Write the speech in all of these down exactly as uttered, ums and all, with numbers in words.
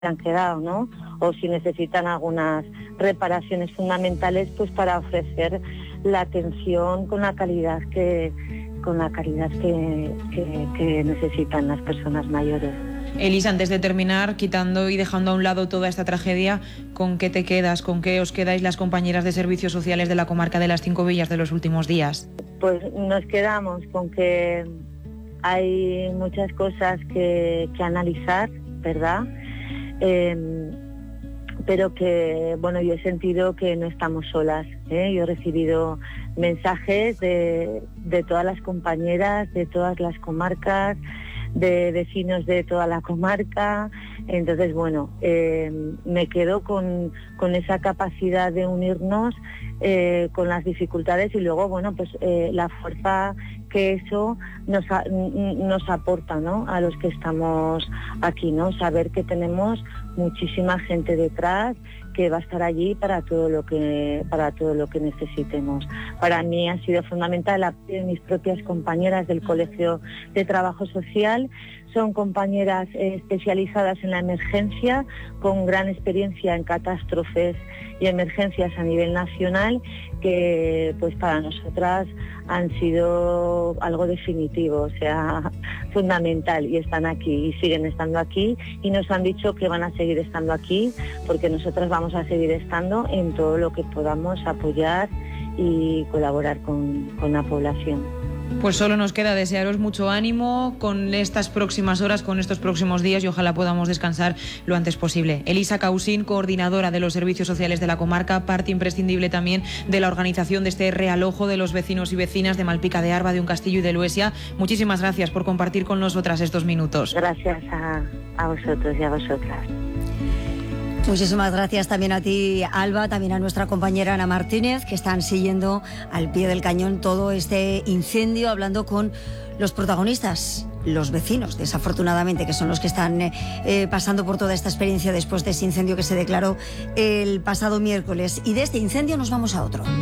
han quedado, ¿no? O si necesitan algunas reparaciones fundamentales, pues para ofrecer la atención con la calidad que con la calidad que, que, que necesitan las personas mayores. Elisa, antes de terminar, quitando y dejando a un lado toda esta tragedia, ¿con qué te quedas? ¿Con qué os quedáis las compañeras de servicios sociales de la comarca de las Cinco Villas de los últimos días? Pues nos quedamos con que hay muchas cosas que, que analizar, ¿verdad? Eh, pero que, bueno, yo he sentido que no estamos solas, ¿eh? Yo he recibido mensajes de, de todas las compañeras, de todas las comarcas, de vecinos de toda la comarca. Entonces, bueno, eh, me quedo con, con esa capacidad de unirnos eh, con las dificultades y luego, bueno, pues eh, la fuerza que eso nos, a, nos aporta, ¿no?, a los que estamos aquí, ¿no? Saber que tenemos muchísima gente detrás que va a estar allí para todo lo que para todo lo que necesitemos. Para mí ha sido fundamental la de mis propias compañeras del Colegio de Trabajo Social. Son compañeras eh, especializadas en la emergencia, con gran experiencia en catástrofes y emergencias a nivel nacional, que pues para nosotras han sido algo definitivo, o sea, fundamental, y están aquí y siguen estando aquí y nos han dicho que van a seguir estando aquí porque nosotras vamos a seguir estando en todo lo que podamos apoyar y colaborar con, con la población. Pues solo nos queda desearos mucho ánimo con estas próximas horas, con estos próximos días, y ojalá podamos descansar lo antes posible. Elisa Causín, coordinadora de los servicios sociales de la comarca, parte imprescindible también de la organización de este realojo de los vecinos y vecinas de Malpica de Arba, de Uncastillo y de Luesia. Muchísimas gracias por compartir con nosotras estos minutos. Gracias a, a vosotros y a vosotras. Muchísimas gracias también a ti, Alba, también a nuestra compañera Ana Martínez, que están siguiendo al pie del cañón todo este incendio, hablando con los protagonistas, los vecinos, desafortunadamente, que son los que están eh, pasando por toda esta experiencia después de ese incendio que se declaró el pasado miércoles. Y de este incendio nos vamos a otro.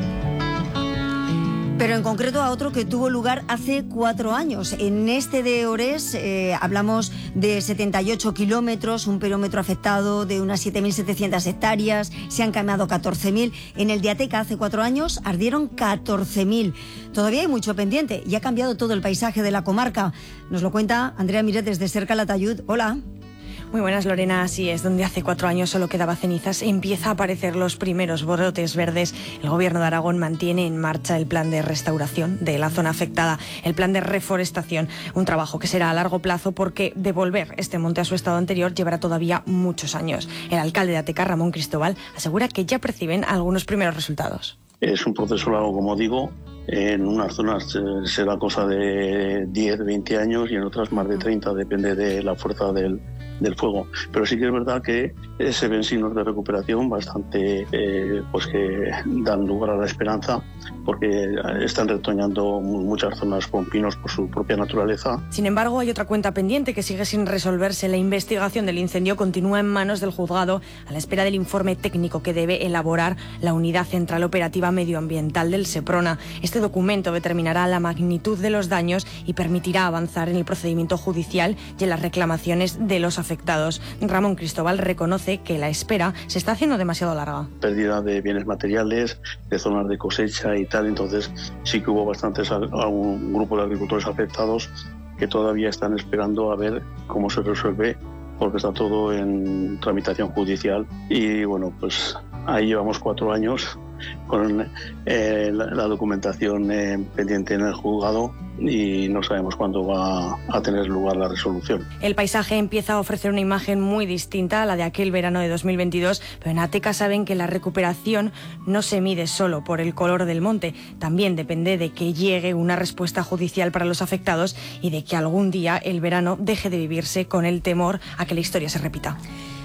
Pero en concreto a otro que tuvo lugar hace cuatro años. En este de Ores eh, hablamos de setenta y ocho kilómetros, un perímetro afectado de unas siete mil setecientas hectáreas, se han quemado catorce mil. En el de Ateca hace cuatro años ardieron catorce mil. Todavía hay mucho pendiente y ha cambiado todo el paisaje de la comarca. Nos lo cuenta Andrea Miret desde Ser Calatayud. Hola. Muy buenas, Lorena. Así es, donde hace cuatro años solo quedaba cenizas, empieza a aparecer los primeros brotes verdes. El Gobierno de Aragón mantiene en marcha el plan de restauración de la zona afectada, el plan de reforestación, un trabajo que será a largo plazo porque devolver este monte a su estado anterior llevará todavía muchos años. El alcalde de Ateca, Ramón Cristóbal, asegura que ya perciben algunos primeros resultados. Es un proceso largo, como digo. En unas zonas será cosa de diez, veinte años y en otras más de treinta, depende de la fuerza del, del fuego. Pero sí que es verdad que se ven signos de recuperación bastante eh, pues que dan lugar a la esperanza, porque están retoñando muchas zonas con pinos por su propia naturaleza. Sin embargo, hay otra cuenta pendiente que sigue sin resolverse. La investigación del incendio continúa en manos del juzgado a la espera del informe técnico que debe elaborar la Unidad Central Operativa Medioambiental del Seprona. Este documento determinará la magnitud de los daños y permitirá avanzar en el procedimiento judicial y en las reclamaciones de los afectados. Ramón Cristóbal reconoce que la espera se está haciendo demasiado larga. Pérdida de bienes materiales, de zonas de cosecha y tal, entonces sí que hubo bastantes, un grupo de agricultores afectados que todavía están esperando a ver cómo se resuelve, porque está todo en tramitación judicial y bueno, pues ahí llevamos cuatro años con eh, la, la documentación eh, pendiente en el juzgado y no sabemos cuándo va a tener lugar la resolución. El paisaje empieza a ofrecer una imagen muy distinta a la de aquel verano de dos mil veintidós, pero en Ateca saben que la recuperación no se mide solo por el color del monte, también depende de que llegue una respuesta judicial para los afectados y de que algún día el verano deje de vivirse con el temor a que la historia se repita.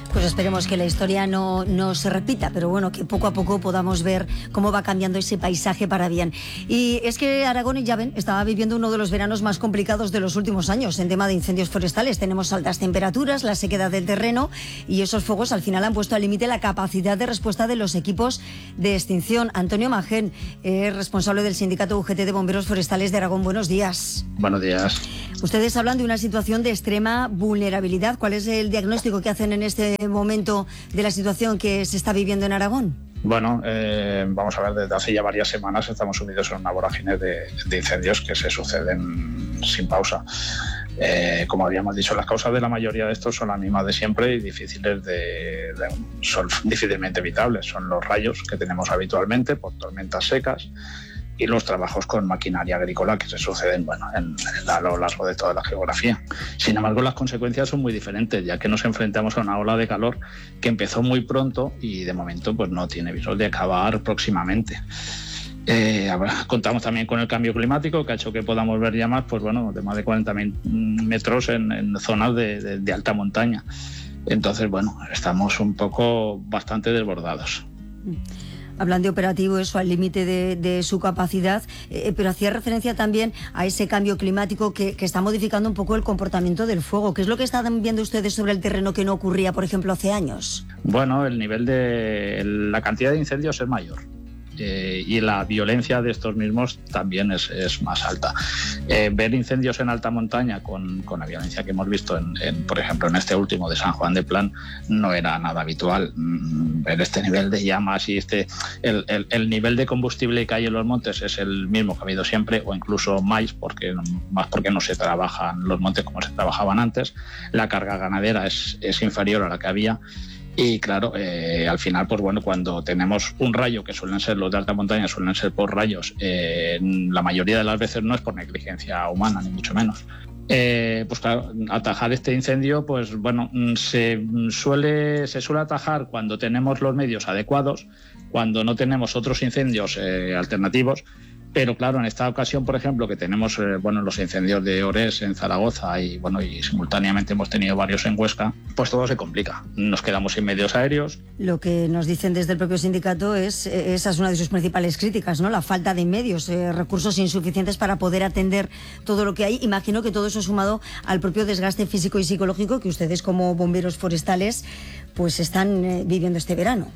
Pues esperemos que la historia no, no se repita, pero bueno, que poco a poco podamos ver cómo va cambiando ese paisaje para bien. Y es que Aragón, ya ven, estaba viviendo uno de los veranos más complicados de los últimos años en tema de incendios forestales. Tenemos altas temperaturas, la sequedad del terreno y esos fuegos al final han puesto al límite la capacidad de respuesta de los equipos de extinción. Antonio Magén, eh, responsable del sindicato U G T de Bomberos Forestales de Aragón. Buenos días. Buenos días. Ustedes hablan de una situación de extrema vulnerabilidad. ¿Cuál es el diagnóstico que hacen en este momento de la situación que se está viviendo en Aragón? Bueno, eh, vamos a ver, desde hace ya varias semanas estamos sumidos en una vorágine de, de incendios que se suceden sin pausa. Eh, como habíamos dicho, las causas de la mayoría de estos son las mismas de siempre y difíciles de, de, son difícilmente evitables. Son los rayos que tenemos habitualmente por tormentas secas y los trabajos con maquinaria agrícola que se suceden bueno, en, en, a lo largo de toda la geografía. Sin embargo, las consecuencias son muy diferentes, ya que nos enfrentamos a una ola de calor que empezó muy pronto y de momento pues, no tiene visor de acabar próximamente. Eh, contamos también con el cambio climático que ha hecho que podamos ver llamas pues, bueno, de más de cuarenta metros en, en zonas de, de, de alta montaña. Entonces, bueno, estamos un poco bastante desbordados. Hablan de operativo, eso al límite de, de su capacidad, eh, pero hacía referencia también a ese cambio climático que, que está modificando un poco el comportamiento del fuego. ¿Qué es lo que están viendo ustedes sobre el terreno que no ocurría, por ejemplo, hace años? Bueno, el nivel de la cantidad de incendios es mayor. Eh, y la violencia de estos mismos también es, es más alta. Eh, ver incendios en alta montaña con, con la violencia que hemos visto, en, en, por ejemplo, en este último de San Juan de Plan, no era nada habitual. Mm, ver este nivel de llamas y este el, el, el nivel de combustible que hay en los montes es el mismo que ha habido siempre, o incluso más, porque, más porque no se trabajan los montes como se trabajaban antes. La carga ganadera es, es inferior a la que había. Y claro, eh, al final, pues bueno, cuando tenemos un rayo, que suelen ser los de alta montaña, suelen ser por rayos, eh, la mayoría de las veces no es por negligencia humana, ni mucho menos. Eh, pues claro, atajar este incendio, pues bueno, se suele, se suele atajar cuando tenemos los medios adecuados, cuando no tenemos otros incendios eh, alternativos. Pero claro, en esta ocasión, por ejemplo, que tenemos eh, bueno, los incendios de Ores en Zaragoza y, bueno, y simultáneamente hemos tenido varios en Huesca, pues todo se complica. Nos quedamos sin medios aéreos. Lo que nos dicen desde el propio sindicato es, esa es una de sus principales críticas, ¿no? La falta de medios, eh, recursos insuficientes para poder atender todo lo que hay. Imagino que todo eso sumado al propio desgaste físico y psicológico que ustedes como bomberos forestales pues están eh, viviendo este verano.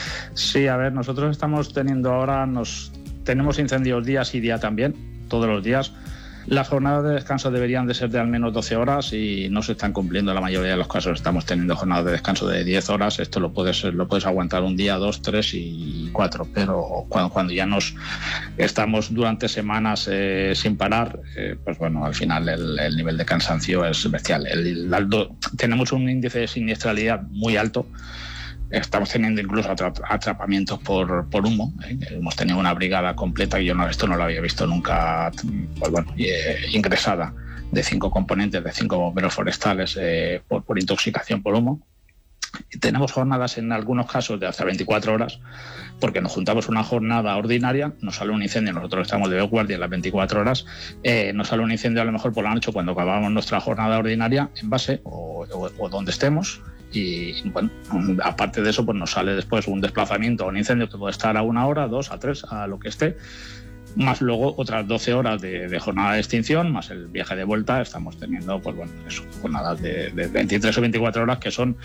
Sí, a ver, nosotros estamos teniendo ahora... nos Tenemos incendios día sí día también, todos los días. Las jornadas de descanso deberían de ser de al menos doce horas y no se están cumpliendo en la mayoría de los casos. Estamos teniendo jornadas de descanso de diez horas. Esto lo puedes, lo puedes aguantar un día, dos, tres y cuatro. Pero cuando, cuando ya nos estamos durante semanas eh, sin parar, eh, pues bueno, al final el, el nivel de cansancio es bestial. El, el alto, tenemos un índice de siniestralidad muy alto. Estamos teniendo incluso atrapamientos por, por humo. ¿eh? Hemos tenido una brigada completa, y yo no, esto no lo había visto nunca, pues bueno, eh, ingresada, de cinco componentes, de cinco bomberos forestales eh, por, por intoxicación por humo. Y tenemos jornadas en algunos casos de hasta veinticuatro horas, porque nos juntamos una jornada ordinaria, nos sale un incendio, nosotros estamos de guardia en las veinticuatro horas, eh, nos sale un incendio a lo mejor por la noche cuando acabamos nuestra jornada ordinaria en base o, o, o donde estemos. Y bueno, aparte de eso, pues nos sale después un desplazamiento o un incendio que puede estar a una hora, dos, a tres, a lo que esté, más luego otras doce horas de, de jornada de extinción, más el viaje de vuelta. Estamos teniendo, pues bueno, eso, jornadas de, de veintitrés o veinticuatro horas que son,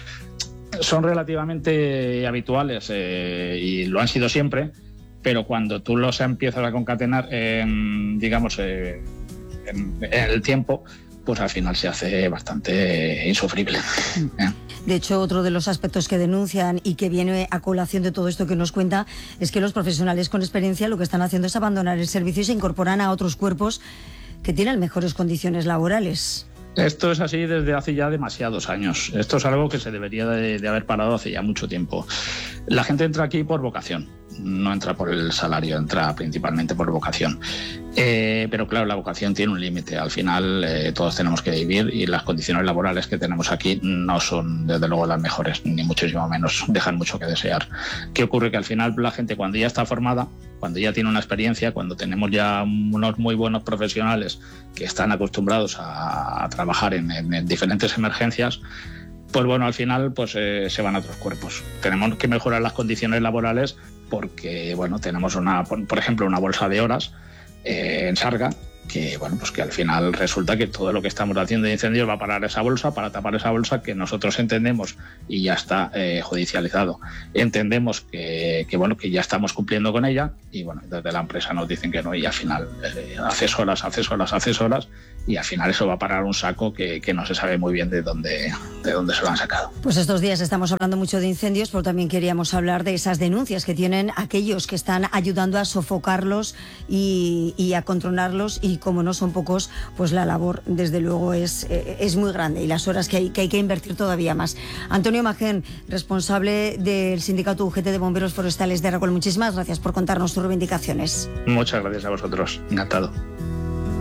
son relativamente habituales eh, y lo han sido siempre, pero cuando tú los empiezas a concatenar, eh, digamos, eh, en, en el tiempo, pues al final se hace bastante insufrible. ¿eh? De hecho, otro de los aspectos que denuncian y que viene a colación de todo esto que nos cuenta es que los profesionales con experiencia lo que están haciendo es abandonar el servicio y se incorporan a otros cuerpos que tienen mejores condiciones laborales. Esto es así desde hace ya demasiados años. Esto es algo que se debería de, de haber parado hace ya mucho tiempo. La gente entra aquí por vocación, no entra por el salario, entra principalmente por vocación. Eh, pero claro, la vocación tiene un límite. Al final eh, todos tenemos que vivir y las condiciones laborales que tenemos aquí no son desde luego las mejores, ni muchísimo menos, dejan mucho que desear. ¿Qué ocurre? Que al final la gente, cuando ya está formada, cuando ya tiene una experiencia, cuando tenemos ya unos muy buenos profesionales que están acostumbrados a, a trabajar en, en, en diferentes emergencias, pues bueno, al final pues eh, se van a otros cuerpos. Tenemos que mejorar las condiciones laborales porque, bueno, tenemos una, por ejemplo, una bolsa de horas eh, en Sarga, que bueno, pues que al final resulta que todo lo que estamos haciendo de incendios va a parar esa bolsa, para tapar esa bolsa, que nosotros entendemos y ya está eh, judicializado. Entendemos que, que bueno, que ya estamos cumpliendo con ella, y bueno, desde la empresa nos dicen que no, y al final eh, haces horas, haces horas, haces horas, y al final eso va a parar un saco que, que no se sabe muy bien de dónde, de dónde se lo han sacado. Pues estos días estamos hablando mucho de incendios, pero también queríamos hablar de esas denuncias que tienen aquellos que están ayudando a sofocarlos y, y a controlarlos, y como no son pocos, pues la labor desde luego es, es muy grande, y las horas que hay, que hay que invertir todavía más. Antonio Magén, responsable del sindicato U G T de Bomberos Forestales de Aragón, muchísimas gracias por contarnos tus reivindicaciones. Muchas gracias a vosotros, encantado.